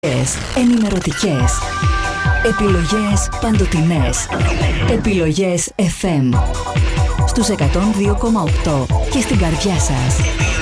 Ενημερωτικές. Επιλογές παντοτινές. Επιλογές FM. Στους 102,8 και στην καρδιά σας.